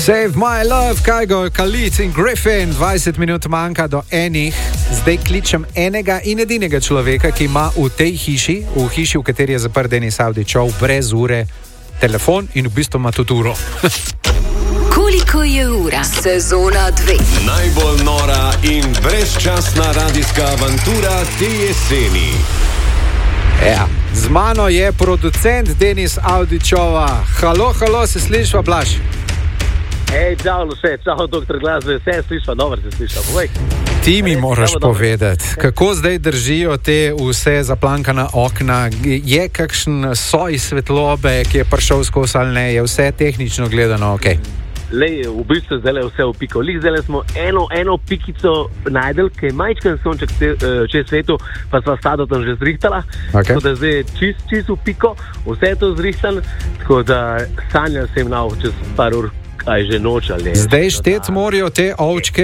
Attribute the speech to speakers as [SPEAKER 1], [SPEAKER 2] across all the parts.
[SPEAKER 1] Save my love, Kygo, Khalid in Griffin, 20 minut manjka do enih. Zdaj kličem enega in edinega človeka, ki ima v tej hiši, v kateri je zaprt Denis Avdićov, brez ure, telefon in v bistvu ima tudi uro.
[SPEAKER 2] Koliko je ura? Sezona 2.
[SPEAKER 3] Najbolj nora in brezčasna radijska avantura te jeseni.
[SPEAKER 1] Ja, z mano je producent Denis Avdićova. Halo, se slišva, Blaž?
[SPEAKER 4] Hej, čau, vse, čau, doktor Glasbe, vse slišva, dobro se slišva, povej.
[SPEAKER 1] Ti mi moraš povedati, kako zdaj držijo te vse zaplankana okna, je kakšen soj svetlobe, ki je prišel skozi ali ne, je vse tehnično gledano, ok?
[SPEAKER 4] Lej, v bistvu zdaj je vse v piko. Zdaj smo eno pikico najdel, ki je majčken sonček čez svetu, pa sva stado tam že zrihtala.
[SPEAKER 1] Okay.
[SPEAKER 4] Tako da zdaj je čist v piko, vse je to zrihtan, tako da sanjam se jim čez par ur. Kaj že noč ali.
[SPEAKER 1] Zdaj štet morajo te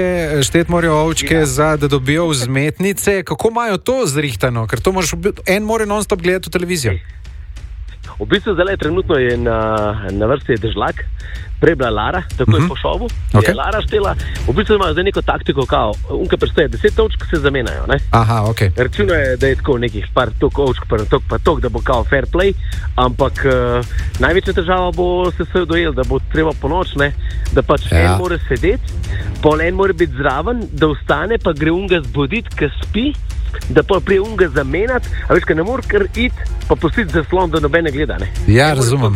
[SPEAKER 1] ovčke da dobijo vzmetnice. Kako imajo to zrihtano? Ker to en mora non-stop gledati v televizijo.
[SPEAKER 4] V bistvu zdaj trenutno je na vrsti Dežlak, prej bila Lara, tako je po šovu, je Lara štela. V bistvu imajo zdaj neko taktiko, kao, unka prestaje, 10 ovčk se zamenjajo, ne?
[SPEAKER 1] Aha, ok.
[SPEAKER 4] Računo je, da je tako nekih par tok ovčk, pa tok, da bo kao fair play, ampak največja težava bo se dojel, da bo treba po noč, ne? Da pač en mora sedeti, pol en mora biti zraven, da vstane, pa gre unga zbuditi, ki spi, da pa prije unga zamenjati, a veš, ne more kar iti, pa pustiti zaslon, da nobene gleda, ne?
[SPEAKER 1] Ja, razumem.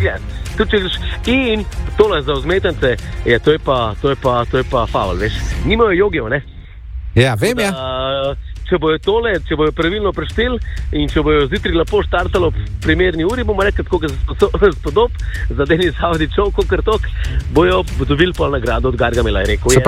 [SPEAKER 4] In tole za vzmetence, to je pa faul, veš. Nimajo jogijo, ne?
[SPEAKER 1] Ja, vem, ja.
[SPEAKER 4] Če bojo pravilno prešteli in če bojo zjutraj lepo štartalo v primerni uri, bomo rekli, kako se spodob za Denis Avdićov, kakor tok, bojo dobili pol nagrado od Gargamela, je rekel.